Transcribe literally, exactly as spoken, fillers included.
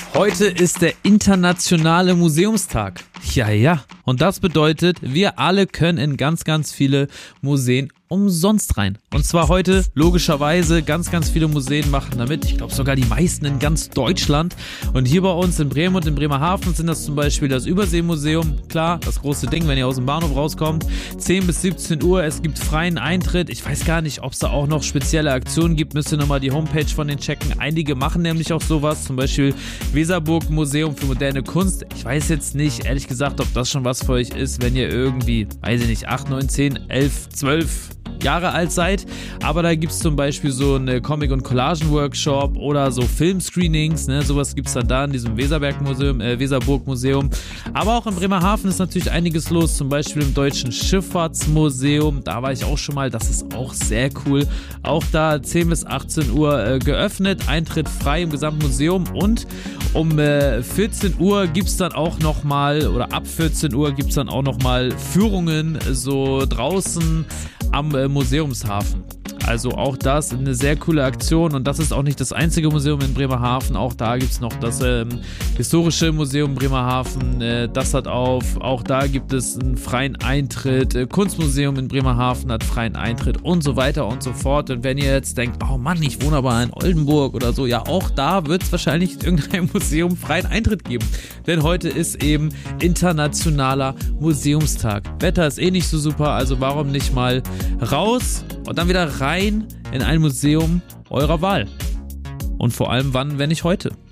Heute ist der internationale Museumstag. Ja, ja. Und das bedeutet, wir alle können in ganz, ganz viele Museen umsonst rein. Und zwar heute, logischerweise, ganz, ganz viele Museen machen damit. Ich glaube sogar die meisten in ganz Deutschland. Und hier bei uns in Bremen und in Bremerhaven sind das zum Beispiel das Überseemuseum. Klar, das große Ding, wenn ihr aus dem Bahnhof rauskommt. zehn bis siebzehn Uhr, es gibt freien Eintritt. Ich weiß gar nicht, ob es da auch noch spezielle Aktionen gibt. Müsst ihr nochmal die Homepage von denen checken. Einige machen nämlich auch sowas. Zum Beispiel Weserburg Museum für moderne Kunst. Ich weiß jetzt nicht, ehrlich gesagt, ob das schon was für euch ist, wenn ihr irgendwie, weiß ich nicht, acht, neun, zehn, elf, zwölf Jahre alt seid, aber da gibt es zum Beispiel so eine Comic- und Collagen-Workshop oder so Filmscreenings, ne, sowas gibt es dann da in diesem Weserberg-Museum, äh, Weserburg-Museum, aber auch in Bremerhaven ist natürlich einiges los, zum Beispiel im Deutschen Schifffahrtsmuseum, da war ich auch schon mal, das ist auch sehr cool, auch da zehn bis achtzehn Uhr äh, geöffnet, Eintritt frei im gesamten Museum und um äh, vierzehn Uhr gibt es dann auch nochmal, oder ab vierzehn Uhr gibt es dann auch nochmal Führungen so draußen am äh, Museumshafen. Also auch das eine sehr coole Aktion und das ist auch nicht das einzige Museum in Bremerhaven, auch da gibt es noch das ähm, historische Museum Bremerhaven, äh, das hat auf, auch da gibt es einen freien Eintritt, äh, Kunstmuseum in Bremerhaven hat freien Eintritt und so weiter und so fort. Und wenn ihr jetzt denkt, oh Mann, ich wohne aber in Oldenburg oder so, ja auch da wird es wahrscheinlich in irgendeinem Museum freien Eintritt geben, denn heute ist eben internationaler Museumstag. Wetter ist eh nicht so super, also warum nicht mal raus und dann wieder rein in ein Museum eurer Wahl. Und vor allem wann, wenn nicht heute.